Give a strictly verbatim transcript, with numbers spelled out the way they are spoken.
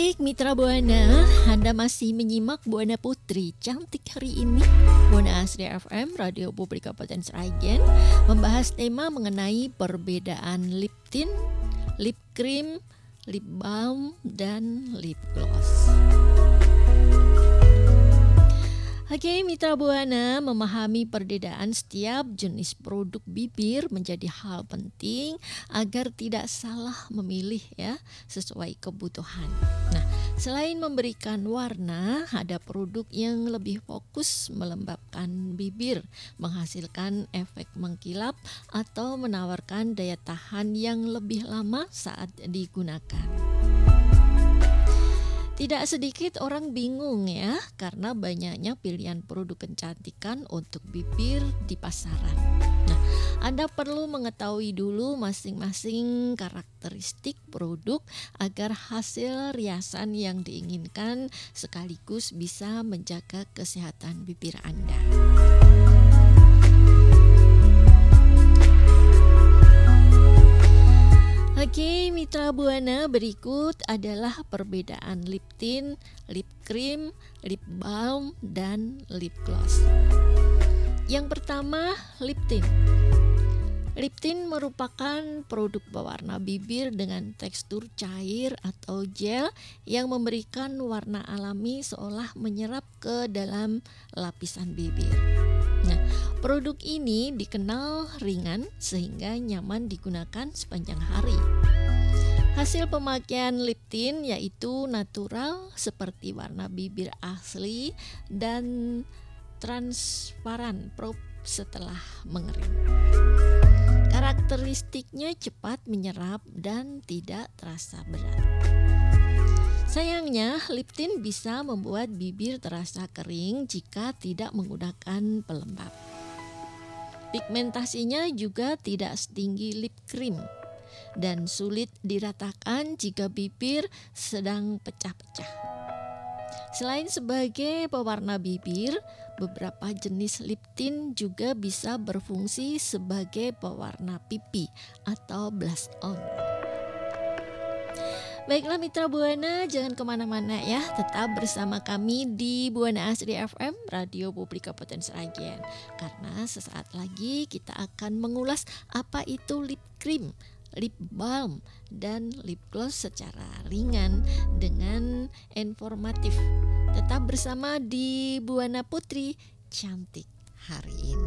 Baik, Mitra Buana, Anda masih menyimak Buana Putri cantik hari ini. Buana Asri F M, Radio Publik Kabupaten Sragen, membahas tema mengenai perbedaan lip tint, lip cream, lip balm, dan lip gloss. Oke, Mitra Buana, memahami perbedaan setiap jenis produk bibir menjadi hal penting agar tidak salah memilih ya, sesuai kebutuhan. Nah, selain memberikan warna, ada produk yang lebih fokus melembabkan bibir, menghasilkan efek mengkilap atau menawarkan daya tahan yang lebih lama saat digunakan. Tidak sedikit orang bingung ya, karena banyaknya pilihan produk kecantikan untuk bibir di pasaran. Nah, Anda perlu mengetahui dulu masing-masing karakteristik produk agar hasil riasan yang diinginkan sekaligus bisa menjaga kesehatan bibir Anda. Oke, Mitra Buana, berikut adalah perbedaan lip tint, lip cream, lip balm, dan lip gloss. Yang pertama, lip tint. Lip tint merupakan produk pewarna bibir dengan tekstur cair atau gel yang memberikan warna alami seolah menyerap ke dalam lapisan bibir. Nah, produk ini dikenal ringan sehingga nyaman digunakan sepanjang hari. Hasil pemakaian lip tint yaitu natural seperti warna bibir asli dan transparan proof setelah mengering. Karakteristiknya cepat menyerap dan tidak terasa berat. Sayangnya, lip tint bisa membuat bibir terasa kering jika tidak menggunakan pelembab. Pigmentasinya juga tidak setinggi lip cream dan sulit diratakan jika bibir sedang pecah-pecah. Selain sebagai pewarna bibir, beberapa jenis lip tint juga bisa berfungsi sebagai pewarna pipi atau blush on. Baiklah Mitra Buana, jangan kemana-mana ya, tetap bersama kami di Buana Asri F M, Radio Publik Kabupaten Sragen. Karena sesaat lagi kita akan mengulas apa itu lip cream, lip balm, dan lip gloss secara ringan dengan informatif. Tetap bersama di Buana Putri cantik hari ini.